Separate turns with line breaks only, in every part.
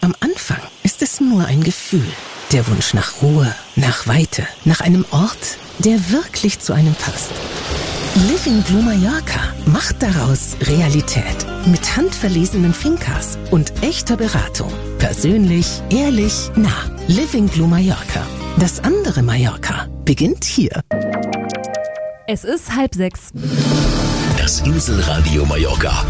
Am Anfang ist es nur ein Gefühl. Der Wunsch nach Ruhe, nach Weite, nach einem Ort, der wirklich zu einem passt. Living Blue Mallorca macht daraus Realität. Mit handverlesenen Fincas und echter Beratung. Persönlich, ehrlich, nah. Living Blue Mallorca. Das andere Mallorca beginnt hier.
Es ist 5:30.
Das Inselradio Mallorca.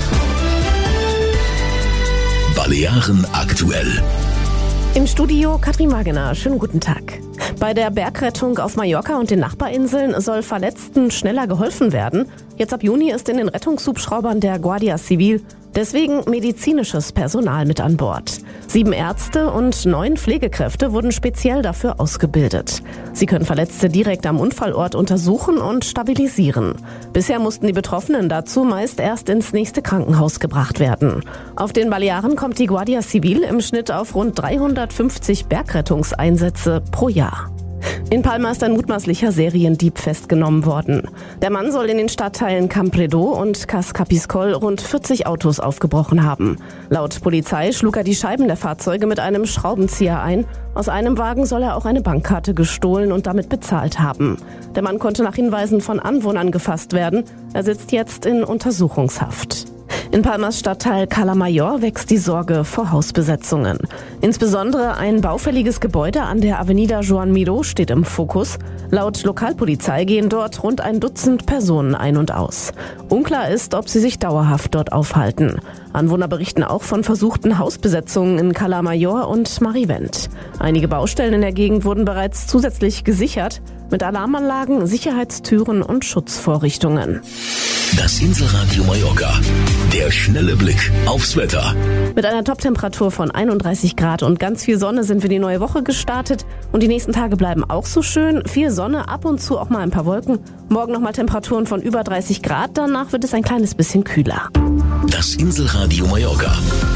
Balearen aktuell.
Im Studio Katrin Wagener. Schönen guten Tag. Bei der Bergrettung auf Mallorca und den Nachbarinseln soll Verletzten schneller geholfen werden. Jetzt ab Juni ist in den Rettungshubschraubern der Guardia Civil deswegen medizinisches Personal mit an Bord. 7 Ärzte und 9 Pflegekräfte wurden speziell dafür ausgebildet. Sie können Verletzte direkt am Unfallort untersuchen und stabilisieren. Bisher mussten die Betroffenen dazu meist erst ins nächste Krankenhaus gebracht werden. Auf den Balearen kommt die Guardia Civil im Schnitt auf rund 350 Bergrettungseinsätze pro Jahr. In Palma ist ein mutmaßlicher Seriendieb festgenommen worden. Der Mann soll in den Stadtteilen Campredó und Cas Capiscol rund 40 Autos aufgebrochen haben. Laut Polizei schlug er die Scheiben der Fahrzeuge mit einem Schraubenzieher ein. Aus einem Wagen soll er auch eine Bankkarte gestohlen und damit bezahlt haben. Der Mann konnte nach Hinweisen von Anwohnern gefasst werden. Er sitzt jetzt in Untersuchungshaft. In Palmas Stadtteil Cala Mayor wächst die Sorge vor Hausbesetzungen. Insbesondere ein baufälliges Gebäude an der Avenida Joan Miró steht im Fokus. Laut Lokalpolizei gehen dort rund ein Dutzend Personen ein und aus. Unklar ist, ob sie sich dauerhaft dort aufhalten. Anwohner berichten auch von versuchten Hausbesetzungen in Cala Mayor und Marivent. Einige Baustellen in der Gegend wurden bereits zusätzlich gesichert mit Alarmanlagen, Sicherheitstüren und Schutzvorrichtungen.
Das Inselradio Mallorca. Der schnelle Blick aufs Wetter.
Mit einer Toptemperatur von 31 Grad und ganz viel Sonne sind wir die neue Woche gestartet. Und die nächsten Tage bleiben auch so schön. Viel Sonne, ab und zu auch mal ein paar Wolken. Morgen nochmal Temperaturen von über 30 Grad. Danach wird es ein kleines bisschen kühler.
Das Inselradio Mallorca.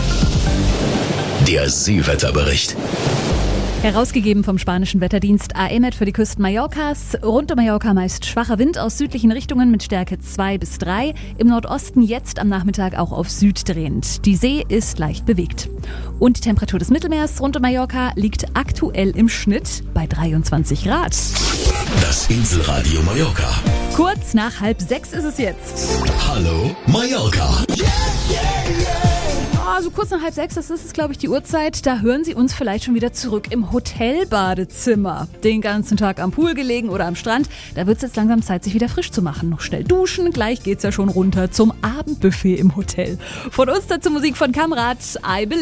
Der Seewetterbericht.
Herausgegeben vom spanischen Wetterdienst AEMET für die Küsten Mallorcas. Rund um Mallorca meist schwacher Wind aus südlichen Richtungen mit Stärke 2 bis 3. Im Nordosten jetzt am Nachmittag auch auf Süd drehend. Die See ist leicht bewegt. Und die Temperatur des Mittelmeers rund um Mallorca liegt aktuell im Schnitt bei 23 Grad.
Das Inselradio Mallorca.
Kurz nach 5:30 ist es jetzt.
Hallo Mallorca.
Also kurz nach 5:30, das ist, glaube ich, die Uhrzeit. Da hören Sie uns vielleicht schon wieder zurück im Hotelbadezimmer. Den ganzen Tag am Pool gelegen oder am Strand. Da wird es jetzt langsam Zeit, sich wieder frisch zu machen. Noch schnell duschen, gleich geht's ja schon runter zum Abendbuffet im Hotel. Von uns dazu Musik von Kamrat, I Believe.